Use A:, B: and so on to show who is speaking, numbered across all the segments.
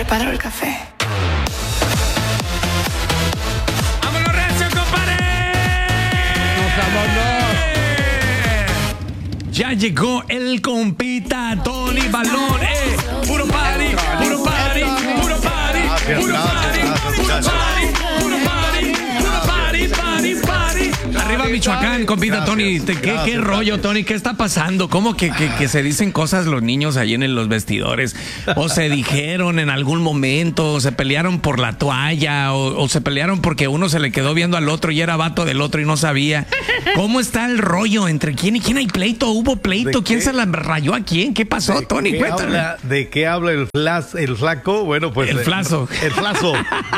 A: preparo el café.
B: ¡Vámonos, recio, compadre!
C: ¡Vámonos!
B: Ya llegó el compita Tony Balón. Puro party, puro party, puro party, puro party, puro party, puro party, puro party, party, party. Arriba Michoacán, compita Tony. ¿Qué rollo, Tony? ¿Qué está pasando? ¿Cómo que se dicen cosas los niños ahí en los vestidores? ¿O se dijeron en algún momento? ¿O se pelearon por la toalla? ¿O se pelearon porque uno se le quedó viendo al otro y era vato del otro y no sabía? ¿Cómo está el rollo? ¿Entre quién y quién hay pleito? ¿Hubo pleito? ¿Quién se la rayó a quién? ¿Qué pasó, Tony? Cuéntame.
C: ¿De qué habla el flaco? Bueno, pues...
B: El flazo.
C: El flazo.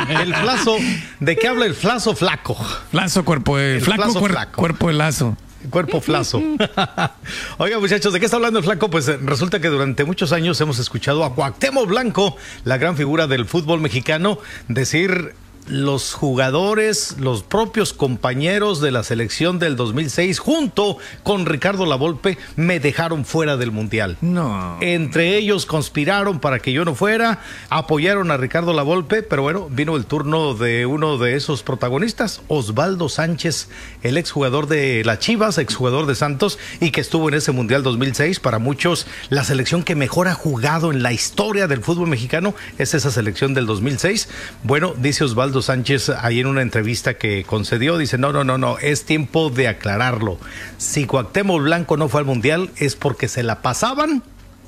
C: ¿De qué habla el flazo flaco?
B: Flazo, cuerpo de... Flaco, cuerpo de lazo.
C: Cuerpo flazo. Oiga, muchachos, ¿de qué está hablando el flaco? Pues resulta que durante muchos años hemos escuchado a Cuauhtémoc Blanco, la gran figura del fútbol mexicano, decir: los jugadores, los propios compañeros de la selección del 2006, junto con Ricardo Lavolpe, me dejaron fuera del Mundial.
B: No.
C: Entre ellos conspiraron para que yo no fuera, apoyaron a Ricardo Lavolpe, pero bueno, vino el turno de uno de esos protagonistas, Osvaldo Sánchez, el exjugador de las Chivas, exjugador de Santos, y que estuvo en ese Mundial 2006. Para muchos, la selección que mejor ha jugado en la historia del fútbol mexicano es esa selección del 2006. Bueno, dice Osvaldo Sánchez ahí en una entrevista que concedió, dice: no, es tiempo de aclararlo. Si Cuauhtémoc Blanco no fue al Mundial es porque se la pasaban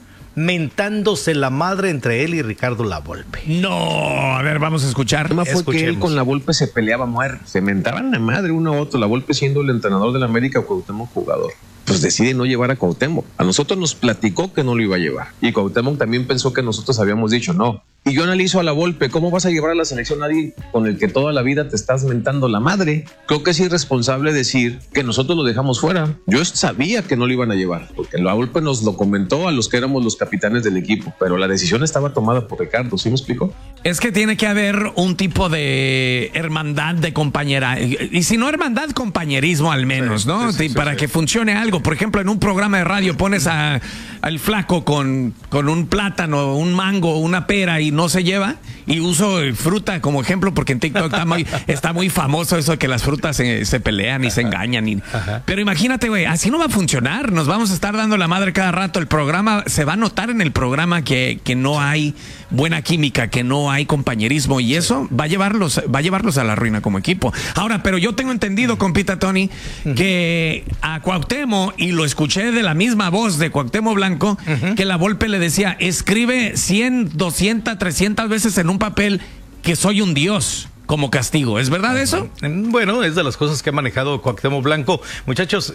C: mentándose la madre entre él y Ricardo Lavolpe.
B: No, a ver, vamos a escuchar.
D: El tema fue que él con Lavolpe se peleaba a muerte, se mentaban la madre uno a otro, Lavolpe siendo el entrenador del América, Cuauhtémoc jugador. Pues decide no llevar a Cuauhtémoc. A nosotros nos platicó que no lo iba a llevar, y Cuauhtémoc también pensó que nosotros habíamos dicho no. Y yo analizo a Lavolpe: ¿cómo vas a llevar a la selección a nadie con el que toda la vida te estás mentando la madre? Creo que es irresponsable decir que nosotros lo dejamos fuera. Yo sabía que no lo iban a llevar, porque Lavolpe nos lo comentó a los que éramos los capitanes del equipo, pero la decisión estaba tomada por Ricardo. ¿Sí me explico?
B: Es que tiene que haber un tipo de hermandad, de compañera, y si no hermandad, compañerismo al menos, sí, ¿no? Sí, para que funcione algo. Por ejemplo, en un programa de radio pones al flaco con un plátano, un mango, una pera, y no se lleva, y uso fruta como ejemplo porque en TikTok está muy famoso eso de que las frutas se pelean y se engañan. Pero imagínate, güey, así no va a funcionar. Nos vamos a estar dando la madre cada rato. El programa, se va a notar en el programa que no hay buena química, que no hay compañerismo, y eso va a llevarlos a la ruina como equipo. Ahora, pero yo tengo entendido, compita Tony, que a Cuauhtémoc, y lo escuché de la misma voz de Cuauhtémoc Blanco, que Lavolpe le decía: escribe 100, 200, 300 veces en un papel que soy un dios como castigo. ¿Es verdad eso?
C: Bueno, es de las cosas que ha manejado Cuauhtémoc Blanco. Muchachos,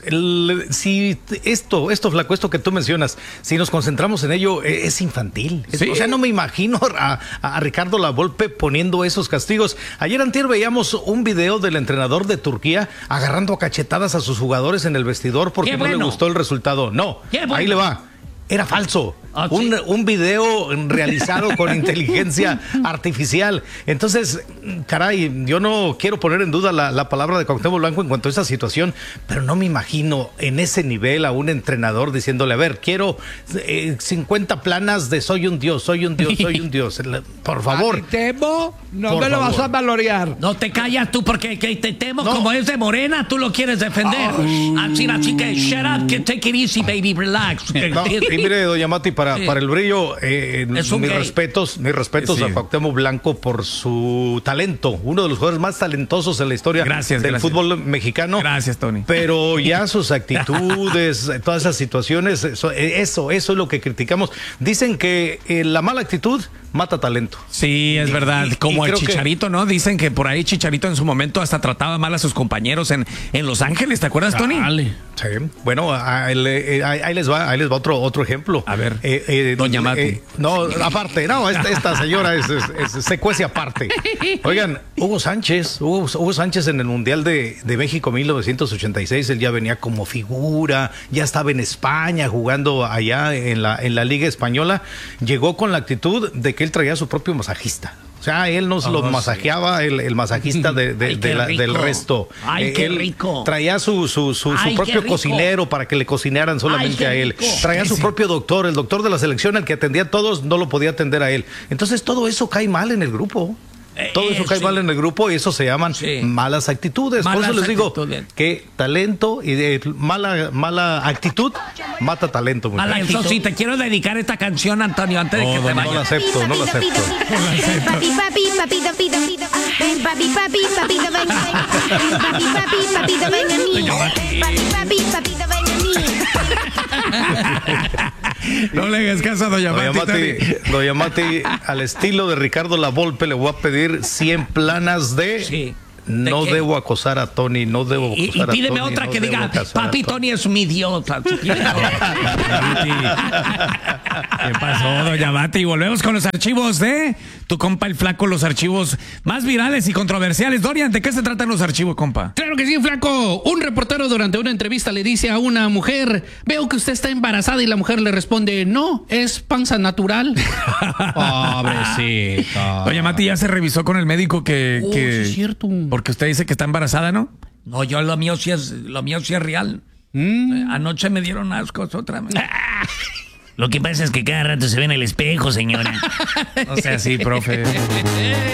C: si esto, flaco, esto que tú mencionas, si nos concentramos en ello, es infantil. Sí. O sea, no me imagino a Ricardo Lavolpe poniendo esos castigos. Ayer antier veíamos un video del entrenador de Turquía agarrando a cachetadas a sus jugadores en el vestidor porque no le gustó el resultado. No, ahí le va. Era falso. Un video realizado con inteligencia artificial. Entonces, caray, yo no quiero poner en duda la palabra de Cuauhtémoc Blanco en cuanto a esa situación, pero no me imagino en ese nivel a un entrenador diciéndole: a ver, quiero 50 planas de soy un dios, soy un dios, soy un dios. Por favor.
E: Te temo, no me lo vas a valorear.
B: No te callas tú, porque que te temo, como es de Morena, tú lo quieres defender. Así que shut up, que take it easy, baby, relax.
C: Y mire, doña Mati, para el brillo, mis respetos a Cuauhtémoc Blanco por su talento, uno de los jugadores más talentosos en la historia del fútbol mexicano.
B: Gracias, Tony.
C: Pero ya sus actitudes, todas esas situaciones, eso es lo que criticamos. Dicen que la mala actitud mata talento.
B: Sí, es verdad. Como el Chicharito, ¿no? Dicen que por ahí Chicharito en su momento hasta trataba mal a sus compañeros en Los Ángeles. ¿Te acuerdas, Tony?
C: Sí. Bueno, ahí les va otro ejemplo.
B: A ver, doña Mati.
C: No, aparte, no, esta señora se cuece aparte. Oigan, Hugo Sánchez en el Mundial de México 1986, él ya venía como figura, ya estaba en España jugando allá en la Liga Española. Llegó con la actitud de que él traía a su propio masajista. O sea, él nos los masajeaba, el masajista del resto.
E: Ay, qué
C: Él
E: rico.
C: traía su propio cocinero para que le cocinaran solamente a él. Traía su propio doctor, el doctor de la selección, el que atendía a todos, no lo podía atender a él. Entonces todo eso cae mal en el grupo. Todo eso cae mal en el grupo y eso se llaman malas actitudes. Por eso les digo que talento y mala actitud mata talento.
B: Eso sí, te quiero dedicar esta canción, Antonio, antes de que te vayas.
C: No la acepto, no la acepto.
A: Papi, papito, pito, pito. Papi, papito, ven a mí. Papi, papito, ven a mí. Papi, papito, ven a mí.
B: No le hagas caso a Doña Mati.
C: Doña Mati, al estilo de Ricardo Lavolpe, le voy a pedir 100 planas de...
B: Sí.
C: No debo acosar a Tony, no debo acosar a Tony.
B: Y pídeme otra que diga, papi, Tony es mi idiota. ¿Qué pasó, Doña Mati? Volvemos con los archivos de tu compa el Flaco, los archivos más virales y controversiales. Dorian, ¿de qué se tratan los archivos, compa?
F: Claro que sí, Flaco. Un reportero durante una entrevista le dice a una mujer, veo que usted está embarazada, y la mujer le responde, no, es panza natural. Pobrecita.
B: Doña Mati, ya se revisó con el médico que...
F: Sí, es cierto.
B: Porque usted dice que está embarazada, ¿no?
G: No, yo lo mío sí es real. Anoche me dieron ascos otra vez. Lo que pasa es que cada rato se ve en el espejo, señora.
B: O sea, sí, profe.